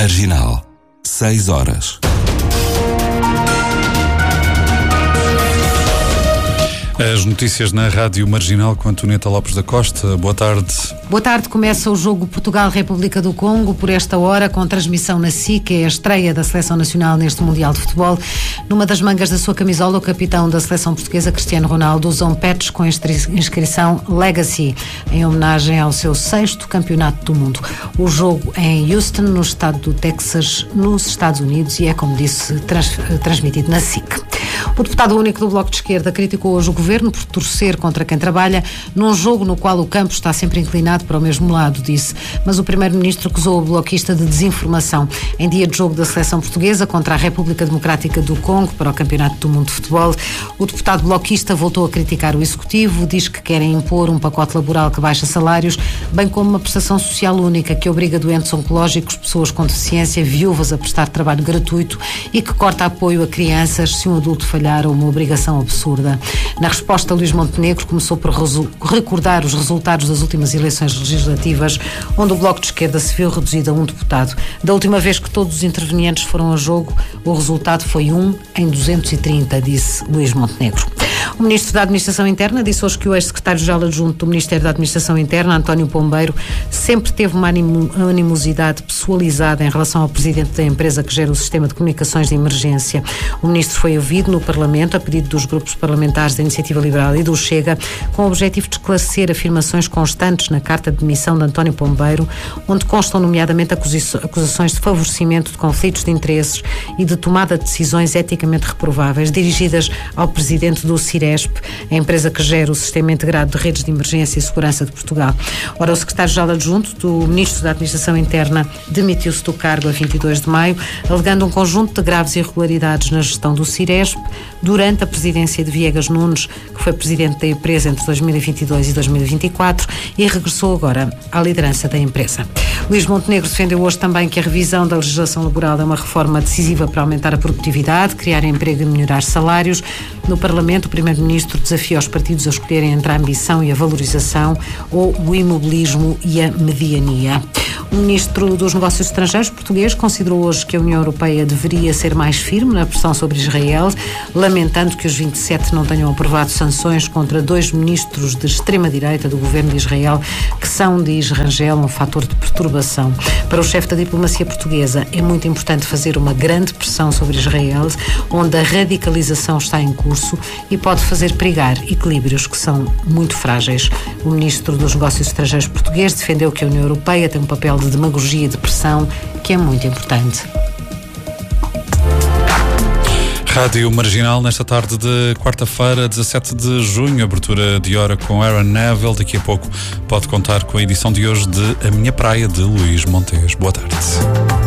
Marginal, 6 horas. As notícias na Rádio Marginal com Antonieta Lopes da Costa. Boa tarde. Boa tarde. Começa o jogo Portugal-República do Congo por esta hora, com transmissão na SIC. É a estreia da Seleção Nacional neste Mundial de Futebol. Numa das mangas da sua camisola, o capitão da Seleção Portuguesa, Cristiano Ronaldo, usa um patch com inscrição Legacy, em homenagem ao seu 6º campeonato do mundo. O jogo é em Houston, no estado do Texas, nos Estados Unidos, e é, como disse, transmitido na SIC. O deputado único do Bloco de Esquerda criticou hoje o governo por torcer contra quem trabalha num jogo no qual o campo está sempre inclinado para o mesmo lado, disse. Mas o primeiro-ministro acusou o bloquista de desinformação. Em dia de jogo da seleção portuguesa contra a República Democrática do Congo para o Campeonato do Mundo de Futebol, o deputado bloquista voltou a criticar o executivo, diz que querem impor um pacote laboral que baixa salários, bem como uma prestação social única que obriga doentes oncológicos, pessoas com deficiência, viúvas a prestar trabalho gratuito e que corta apoio a crianças se um adulto falhar, ou uma obrigação absurda. Na resposta, Luís Montenegro começou por recordar os resultados das últimas eleições legislativas, onde o Bloco de Esquerda se viu reduzido a um deputado. Da última vez que todos os intervenientes foram a jogo, o resultado foi 1 em 230, disse Luís Montenegro. O Ministro da Administração Interna disse hoje que o ex-secretário-geral adjunto do Ministério da Administração Interna, António Pombeiro, sempre teve uma animosidade pessoalizada em relação ao presidente da empresa que gera o sistema de comunicações de emergência. O Ministro foi ouvido no Parlamento, a pedido dos grupos parlamentares da Iniciativa Liberal e do Chega, com o objetivo de esclarecer afirmações constantes na carta de demissão de António Pombeiro, onde constam nomeadamente acusações de favorecimento de conflitos de interesses e de tomada de decisões eticamente reprováveis dirigidas ao presidente do Ciresp, a empresa que gera o Sistema Integrado de Redes de Emergência e Segurança de Portugal. Ora, o secretário-geral adjunto do Ministro da Administração Interna demitiu-se do cargo a 22 de maio, alegando um conjunto de graves irregularidades na gestão do Ciresp durante a presidência de Viegas Nunes, que foi presidente da empresa entre 2022 e 2024 e regressou agora à liderança da empresa. Luís Montenegro defendeu hoje também que a revisão da legislação laboral é uma reforma decisiva para aumentar a produtividade, criar emprego e melhorar salários. No Parlamento, o Primeiro-Ministro desafia os partidos a escolherem entre a ambição e a valorização ou o imobilismo e a mediania. O Ministro dos Negócios Estrangeiros português considerou hoje que a União Europeia deveria ser mais firme na pressão sobre Israel, lamentando que os 27 não tenham aprovado sanções contra 2 ministros de extrema-direita do governo de Israel, que são, diz Rangel, um fator de perturbação. Para o chefe da diplomacia portuguesa, é muito importante fazer uma grande pressão sobre Israel, onde a radicalização está em curso e pode fazer perigar equilíbrios que são muito frágeis. O Ministro dos Negócios Estrangeiros português defendeu que a União Europeia tem um papel de demagogia e de pressão que é muito importante. Rádio Marginal, nesta tarde de quarta-feira, 17 de junho, abertura de hora com Aaron Neville. Daqui a pouco pode contar com a edição de hoje de A Minha Praia, de Luís Montes. Boa tarde.